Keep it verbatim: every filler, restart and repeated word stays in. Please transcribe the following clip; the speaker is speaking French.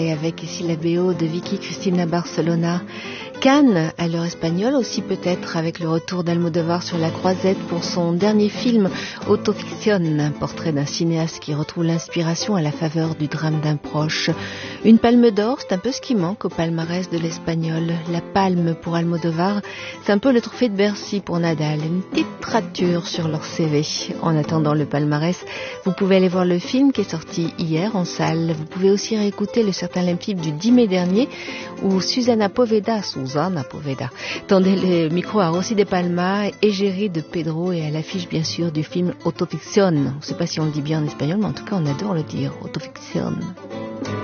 Et avec ici la B O de Vicky Cristina Barcelona. Cannes, à l'heure espagnole, aussi peut-être avec le retour d'Almodovar sur la croisette pour son dernier film Autofiction, un portrait d'un cinéaste qui retrouve l'inspiration à la faveur du drame d'un proche. Une palme d'or, c'est un peu ce qui manque au palmarès de l'espagnol. La palme pour Almodovar, c'est un peu le trophée de Bercy pour Nadal, une petite rature sur leur C V. En attendant le palmarès, vous pouvez aller voir le film qui est sorti hier en salle. Vous pouvez aussi réécouter le Certain Limpide du dix mai dernier où Susana Poveda, Susana Poveda, tendait le micro à Rossi de Palma, égérie de Pedro et à l'affiche bien sûr du film Autofiction. Je ne sais pas si on le dit bien en espagnol, mais en tout cas on adore le dire, Autofiction.